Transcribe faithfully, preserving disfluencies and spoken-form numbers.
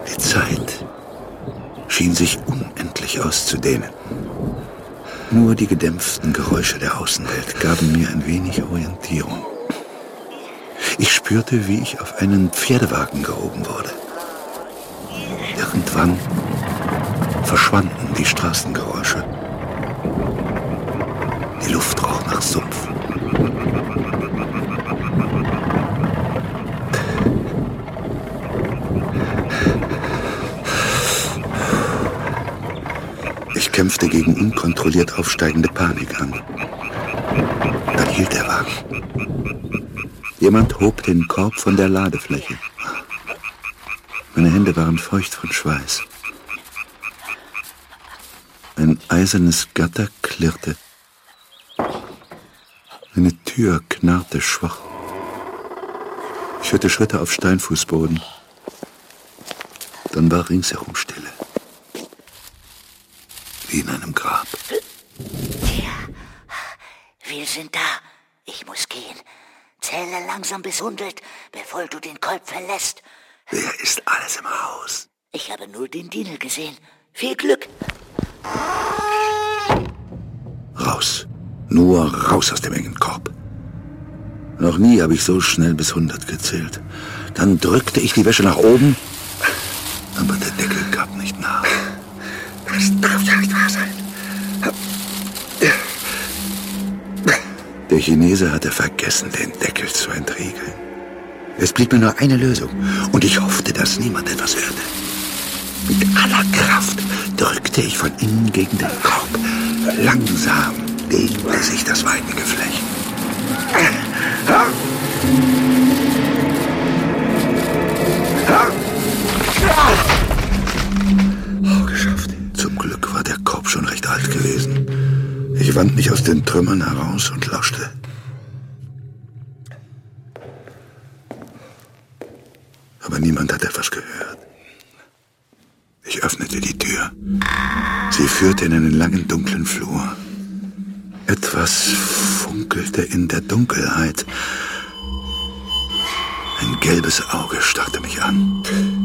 Die Zeit schien sich unendlich auszudehnen. Nur die gedämpften Geräusche der Außenwelt gaben mir ein wenig Orientierung. Ich spürte, wie ich auf einen Pferdewagen gehoben wurde. Irgendwann verschwanden die Straßengeräusche. Die Luft roch nach Sumpf. Ich kämpfte gegen unkontrolliert aufsteigende Panik an. Dann hielt der Wagen. Jemand hob den Korb von der Ladefläche. Meine Hände waren feucht von Schweiß. Ein eisernes Gatter klirrte. Eine Tür knarrte schwach. Ich hörte Schritte auf Steinfußboden. Dann war ringsherum Stille. Wie in einem Grab. Ja, wir sind da. Ich muss gehen. Zähle langsam bis hundert, bevor du den Kolb verlässt. Wer ist alles im Haus? Ich habe nur den Diener gesehen. Viel Glück. Raus. Nur raus aus dem engen Korb. Noch nie habe ich so schnell bis hundert gezählt. Dann drückte ich die Wäsche nach oben, aber der Deckel gab nicht nach. Das darf ja nicht wahr sein. Der Chinese hatte vergessen, den Deckel zu entriegeln. Es blieb mir nur eine Lösung und ich hoffte, dass niemand etwas hörte. Mit aller Kraft drückte ich von innen gegen den Korb. Langsam dehnte sich das Weidengeflecht. Oh, geschafft. Zum Glück war der Korb schon recht alt gewesen. Ich wand mich aus den Trümmern heraus und lauschte. Aber niemand hat etwas gehört. Ich öffnete die Tür. Sie führte in einen langen, dunklen Flur. Etwas funkelte in der Dunkelheit. Ein gelbes Auge starrte mich an.